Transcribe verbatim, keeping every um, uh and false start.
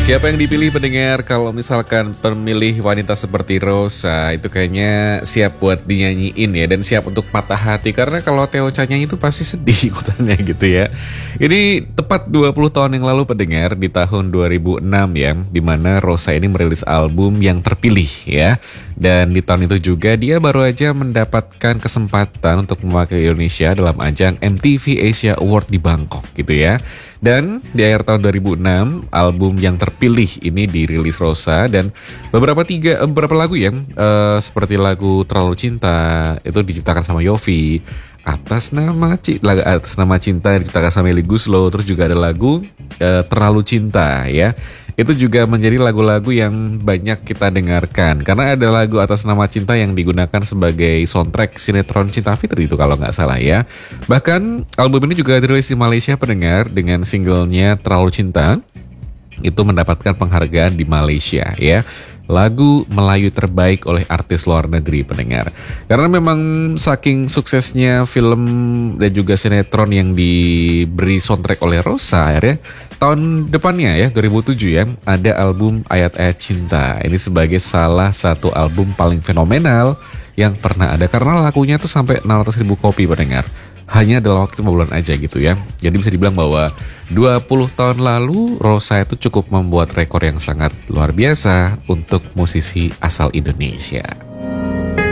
Siapa yang dipilih pendengar kalau misalkan pemilih wanita seperti Rosa itu kayaknya siap buat dinyanyiin ya dan siap untuk patah hati karena kalau Theo Cha nyanyi itu pasti sedih ikutannya gitu ya. Ini tepat dua puluh tahun yang lalu pendengar di tahun dua ribu enam ya di mana Rosa ini merilis album yang terpilih ya. Dan di tahun itu juga dia baru aja mendapatkan kesempatan untuk mewakili Indonesia dalam ajang M T V Asia Award di Bangkok gitu ya. Dan di akhir tahun dua ribu enam album yang terpilih ini dirilis Rosa dan beberapa tiga beberapa lagu ya uh, seperti lagu Terlalu Cinta itu diciptakan sama Yofi, atas nama lagu atas nama cinta yang diciptakan sama Melly Goeslaw, terus juga ada lagu uh, Terlalu Cinta ya. Itu juga menjadi lagu-lagu yang banyak kita dengarkan karena ada lagu Atas Nama Cinta yang digunakan sebagai soundtrack sinetron Cinta Fitri itu kalau nggak salah ya. Bahkan album ini juga dirilis di Malaysia pendengar dengan singlenya Terlalu Cinta. Itu mendapatkan penghargaan di Malaysia ya. Lagu Melayu terbaik oleh artis luar negeri pendengar. Karena memang saking suksesnya film dan juga sinetron yang diberi soundtrack oleh Rosa akhirnya tahun depannya ya dua ribu tujuh ya ada album Ayat-Ayat Cinta. Ini sebagai salah satu album paling fenomenal yang pernah ada karena lakunya tuh sampai enam ratus ribu kopi pendengar. Hanya dalam waktu lima bulan aja gitu ya. Jadi bisa dibilang bahwa dua puluh tahun lalu Rosa itu cukup membuat rekor yang sangat luar biasa untuk musisi asal Indonesia.